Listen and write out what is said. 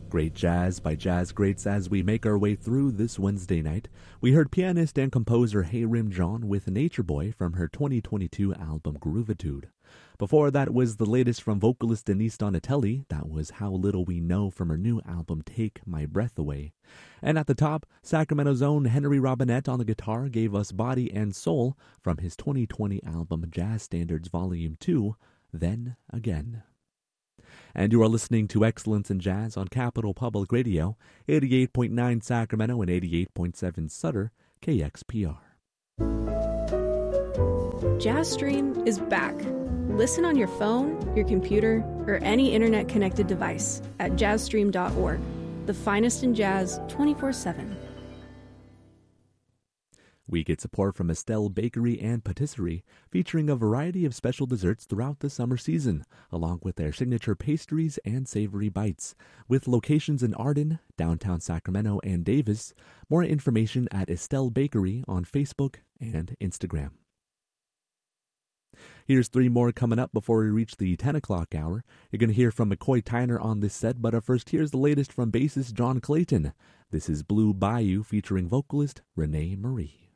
Great jazz by jazz greats as we make our way through this Wednesday night. We heard pianist and composer Hayrim John with Nature Boy from her 2022 album Groovitude. Before that was the latest from vocalist Denise Donatelli. That was How Little We Know from her new album Take My Breath Away. And at the top, Sacramento's own Henry Robinette on the guitar gave us Body and Soul from his 2020 album Jazz Standards Volume 2, Then Again. And you are listening to Excellence in Jazz on Capital Public Radio, 88.9 Sacramento and 88.7 Sutter, KXPR. JazzStream is back. Listen on your phone, your computer, or any internet-connected device at jazzstream.org. The finest in jazz 24/7. We get support from Estelle Bakery and Patisserie, featuring a variety of special desserts throughout the summer season, along with their signature pastries and savory bites. With locations in Arden, downtown Sacramento, and Davis, more information at Estelle Bakery on Facebook and Instagram. Here's three more coming up before we reach the 10 o'clock hour. You're going to hear from McCoy Tyner on this set, but first here's the latest from bassist John Clayton. This is Blue Bayou featuring vocalist Renee Marie.